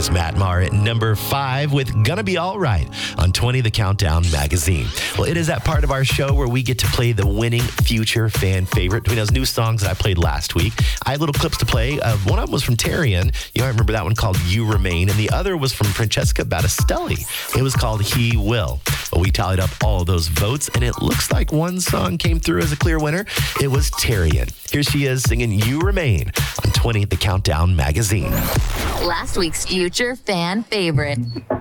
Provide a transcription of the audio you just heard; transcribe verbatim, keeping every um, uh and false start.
is Matt Maher at number five with Gonna Be Alright on twenty The Countdown magazine. Well, it is that part of our show where we get to play the winning future fan favorite between those new songs that I played last week. I had little clips to play. Uh, one of them was from Tarian. You might remember that one called You Remain. And the other was from Francesca Battistelli. It was called He Will. Well, we tallied up all of those votes, and it looks like one song came through as a clear winner. It was Tarian. Here she is singing You Remain on twenty The Countdown magazine. Last week's future fan favorite.